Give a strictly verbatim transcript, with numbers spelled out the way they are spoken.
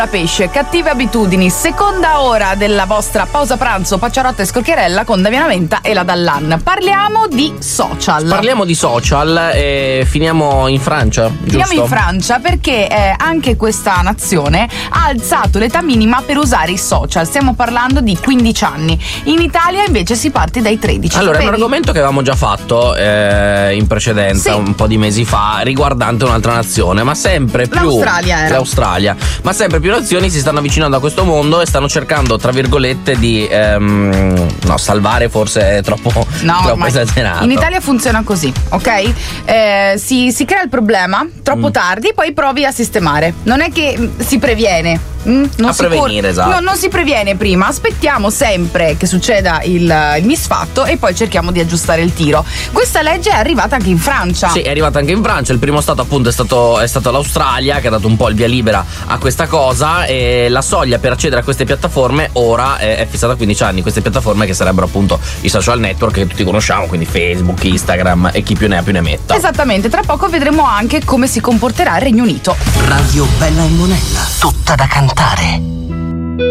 Pesce, cattive abitudini, seconda ora della vostra pausa pranzo Pacciarotta e Scoccherella con Damiana Menta e la Dallan. Parliamo di social. Parliamo di social e finiamo in Francia, giusto? Finiamo in Francia perché eh, anche questa nazione ha alzato l'età minima per usare i social. Stiamo parlando di quindici anni. In Italia invece si parte dai tredici. Allora, Sapevi? è un argomento che avevamo già fatto eh, in precedenza, sì. un po' di mesi fa, riguardante un'altra nazione, ma sempre più L'Australia era. l'Australia, ma sempre più nazioni si stanno avvicinando a questo mondo e stanno cercando, tra virgolette, di ehm, no, salvare forse è troppo, No, troppo esagerato. In Italia funziona così, ok? Eh, si, si crea il problema troppo Mm. tardi, poi provi a sistemare. Non è che mm, si previene. mm, Non A si prevenire, esatto. No, non si previene prima. Aspettiamo sempre che succeda il, il misfatto e poi cerchiamo di aggiustare il tiro. Questa legge è arrivata anche in Francia. Sì, è arrivata anche in Francia. Il primo stato appunto è stato, è stato l'Australia, che ha dato un po' il via libera a questa cosa, e la soglia per accedere a queste piattaforme ora è, è fissata a quindici anni. Queste piattaforme che sarebbero appunto i social network che tutti conosciamo, quindi Facebook, Instagram e chi più ne ha più ne metta. Esattamente, tra poco vedremo anche come si comporterà il Regno Unito. Radio Bella e Monella, tutta da cantare.